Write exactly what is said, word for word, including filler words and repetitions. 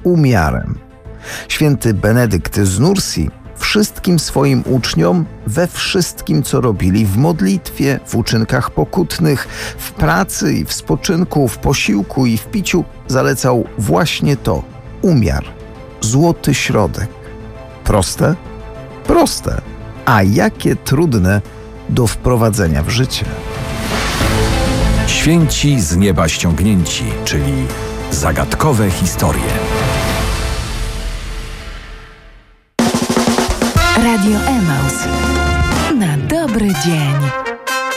umiarem. Święty Benedykt z Nursi wszystkim swoim uczniom we wszystkim, co robili, w modlitwie, w uczynkach pokutnych, w pracy i w spoczynku, w posiłku i w piciu, zalecał właśnie to – umiar, złoty środek. Proste? Proste. A jakie trudne do wprowadzenia w życie. Święci z nieba ściągnięci, czyli zagadkowe historie. Radio Emaus. Na dobry dzień.